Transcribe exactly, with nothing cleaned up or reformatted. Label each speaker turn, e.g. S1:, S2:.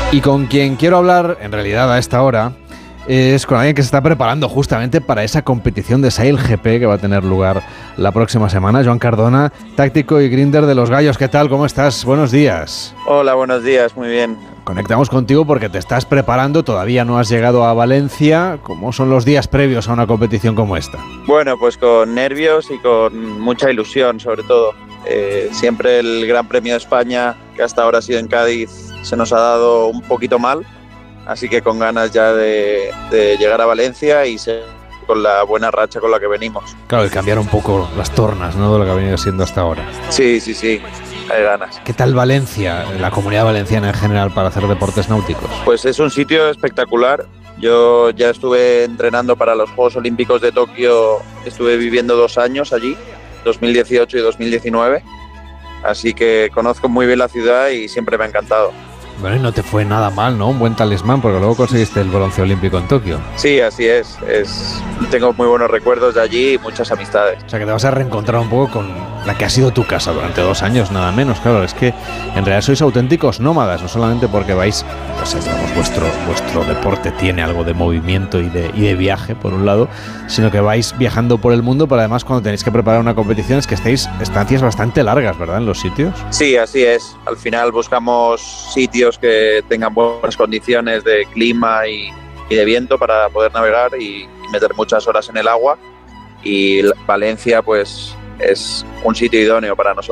S1: Y con quien quiero hablar, en realidad a esta hora, es con alguien que se está preparando justamente para esa competición de Sail G P que va a tener lugar la próxima semana. Joan Cardona, táctico y grinder de los Gallos. ¿Qué tal? ¿Cómo estás? Buenos días.
S2: Hola, buenos días. Muy bien.
S1: Conectamos contigo porque te estás preparando, todavía no has llegado a Valencia. ¿Cómo son los días previos a una competición como esta?
S2: Bueno, pues con nervios y con mucha ilusión, sobre todo. Eh, siempre el Gran Premio de España, que hasta ahora ha sido en Cádiz, se nos ha dado un poquito mal, así que con ganas ya de, de llegar a Valencia y ser con la buena racha con la que venimos.
S1: Claro, el cambiar un poco las tornas, ¿no?, de lo que ha venido siendo hasta ahora.
S2: Sí, sí, sí, hay ganas.
S1: ¿Qué tal Valencia, la comunidad valenciana en general, para hacer deportes náuticos?
S2: Pues es un sitio espectacular. Yo ya estuve entrenando para los Juegos Olímpicos de Tokio, estuve viviendo dos años allí, dos mil dieciocho y dos mil diecinueve, así que conozco muy bien la ciudad y siempre me ha encantado.
S1: Bueno, y no te fue nada mal, ¿no? Un buen talismán, porque luego conseguiste el bronce olímpico en Tokio.
S2: Sí, así es. es tengo muy buenos recuerdos de allí y muchas amistades.
S1: O sea, que te vas a reencontrar un poco con la que ha sido tu casa durante dos años, nada menos. Claro, es que en realidad sois auténticos nómadas, no solamente porque vais, pues digamos, vuestro, vuestro deporte tiene algo de movimiento y de, y de viaje, por un lado, sino que vais viajando por el mundo, pero además cuando tenéis que preparar una competición es que estáis estancias bastante largas, ¿verdad?, en los sitios.
S2: Sí, así es. Al final buscamos sitios que tengan buenas condiciones de clima y, y de viento para poder navegar y, y meter muchas horas en el agua, y Valencia pues es un sitio idóneo para nosotros.